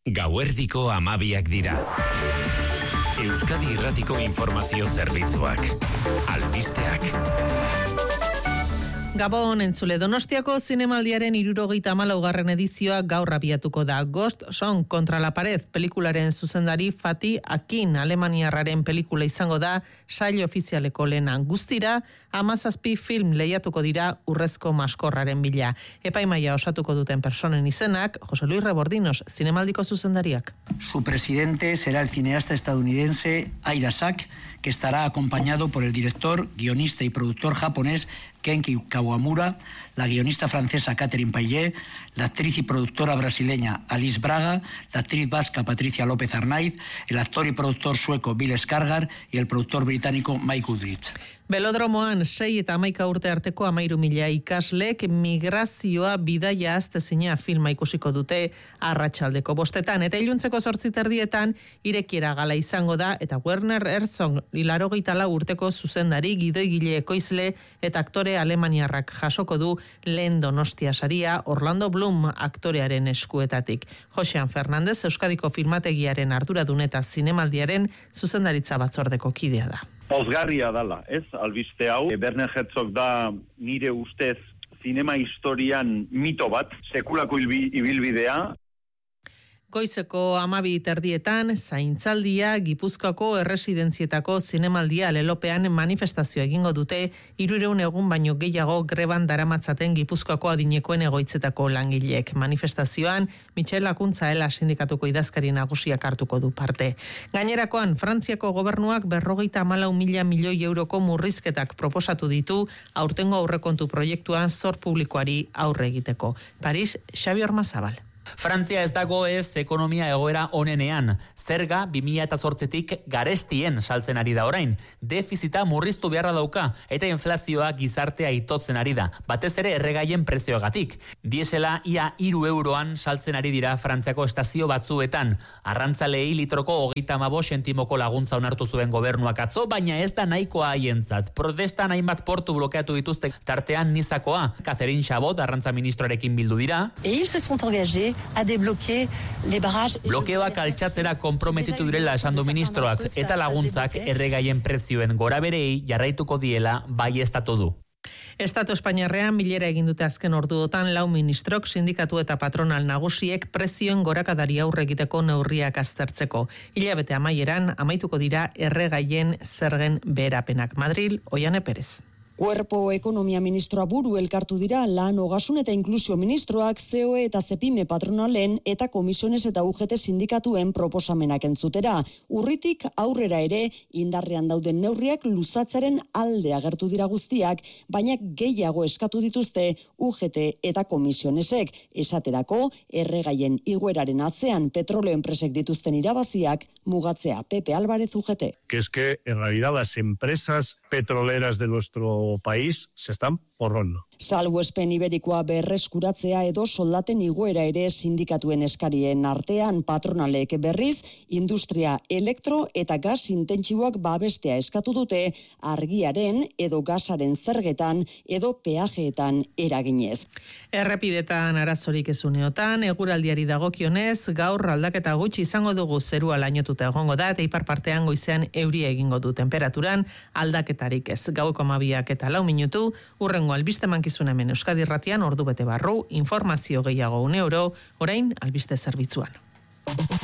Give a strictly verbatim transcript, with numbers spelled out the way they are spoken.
Gauerdiko amabiak dira. Euskadi Irratiko Informazio Zerbitzuak. Albisteak. Gabon entzule, Donostiako zinemaldiaren hirurogeita hamalaugarren edizioa gaur abiatuko da. Ghost Song kontra la pared pelikularen zuzendari Fatih Akin alemaniarraren pelikula izango da sail ofizialeko lehenan. Guztira, hamazazpi film lehiatuko dira urrezko maskorraren bila. Epaimaia osatuko duten personen izenak, José Luis Rebordinos, zinemaldiko zuzendariak. Su presidente será el cineasta estadounidense Ira Sachs, que estará acompañado por el director, guionista y productor japonés Kenki Kawamura, la guionista francesa Catherine Payet, la actriz y productora brasileña Alice Braga, la actriz vasca Patricia López Arnaiz, el actor y productor sueco Bill Skarsgård y el productor británico Mike Goodrich. Belodromoan sei eta hamaika urte arteko hamairu mila ikaslek migrazioa bidaia aztezina filma ikusiko dute arratsaldeko bostetan eta iluntzeko zortzi terdietan irekiera gala izango da eta Werner Herzog laurogeita lau urteko zuzendari gidoigile ekoizle eta aktore alemaniarrak jasoko du lehen Donostia saria Orlando Bloom aktorearen eskuetatik. Josean Fernandez Euskadiko filmategiaren arduradun eta zinemaldiaren zuzendaritza batzordeko kidea da. Pozgarria dala, ez? Albiste hau, Werner Herzog da nire ustez zinema historian mito bat, sekulako ibilbidea. Goizeko hamabi terdietan, zaintzaldia, Gipuzkoako erresidentzietako zinemaldia lelopean manifestazioa egingo dute, hirurehun egun baino gehiago greban daramatzaten Gipuzkoako adinekoen egoitzetako langileek. Manifestazioan, Michel Akuntzaela sindikatuko idazkari nagusiak hartuko du parte. Gainerakoan, Frantziako gobernuak berrogeita hamalau mila milioi euroko murrizketak proposatu ditu aurtengo aurrekontu proiektuan zor publikoari aurre egiteko. Paris, Xabi Ormazabal. Frantzia ez dago ez ekonomia egoera onenean. Zerga bi mila zortzitik garestien saltzen ari da orain. Defizita murriztu beharra dauka eta inflazioa gizartea itotzen ari da. Batez ere erregaien prezioagatik. Diesela ia hiru euroan saltzen ari dira Frantziako estazio batzuetan. Arrantzalei litroko hogeita hamabost sentimoko laguntza onartu zuen gobernuak atzo, baina ez da nahikoa haientzat. Protestan hainbat portu blokeatu dituzte tartean Nizakoa. Catherine Chabot arrantza ministroarekin bildu dira. Et ils se sont engagés a débloquer les barrages. Blokeoak altxatzera konprometitu direla esan du ministroak eta laguntzak erregaien prezioen goraberei jarraituko diela baieztatu du. Estatu Espainiarrean bilera egin dute azken orduotan lau ministrok, sindikatu eta patronal nagusiek prezioen gorakadari aurre egiteko neurriak aztertzeko. Hilabete amaieran amaituko dira erregaien zergen beherapenak. Madril, Oiane Perez. Kuerpo ekonomia ministroa buru elkartu dira lan ogasun eta inklusio ministroak C O E eta Zepime patronalen eta komisiones eta U G T sindikatuen proposamenak entzutera. Urritik aurrera ere indarrean dauden neurriak luzatzaren alde agertu dira guztiak, baina gehiago eskatu dituzte U G T eta komisionesek. Esaterako erregaien igoeraren atzean petroleo enpresek dituzten irabaziak mugatzea. Pepe Álvarez, U G T. Que es que en realidad las empresas petroleras de nuestro país se están forrando. Salbuespen iberikoa berreskuratzea edo soldaten igoera ere sindikatuen eskarien artean patronalek berriz, industria elektro eta gas intentsiboak babestea eskatu dute argiaren edo gasaren zergetan edo peajeetan eraginez. Errepidetan arazorik ezuneotan, eguraldiari dagokionez, gaur aldaketa gutxi izango dugu zerua lainotuta egongo da, eta ipar partean goizean euria egingo du temperaturan, aldaketarik ez. Gaueko hamabiak eta lau minutu, urrengo albiste mankizuna hemen Euskadi Irratian ordu bete barru, informazio gehiago une oro, orain albiste zerbitzuan.